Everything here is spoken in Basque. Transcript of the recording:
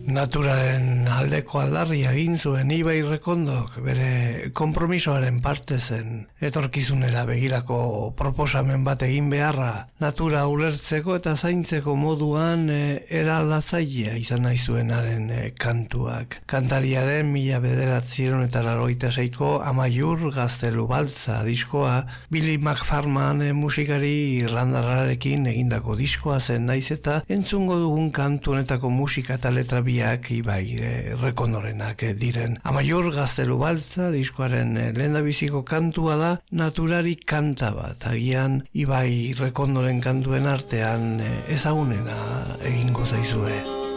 Naturaren aldeko aldarria egin zuen Ibai Rekondok, bere konpromisoaren parte zen. Etorkizunera begirako proposamen bat egin beharra, natura ulertzeko eta zaintzeko moduan eraldatzailea izan nahi zuenaren kantuak. Kantariaren 1986ko Amaiur Gaztelu Baltza diskoa, Billy McFarlane musikari irlandarrarekin egindako diskoa zen, naiz eta entzungo dugun kantu honetako musika eta letra biak Ibai Rekondorenak diren. Amaiur Gaztelu Baltza diskoaren lehendabiziko kantua da Naturari kanta bat, agian Ibai Rekondoren kantuen artean ezagunena egingo zaizue.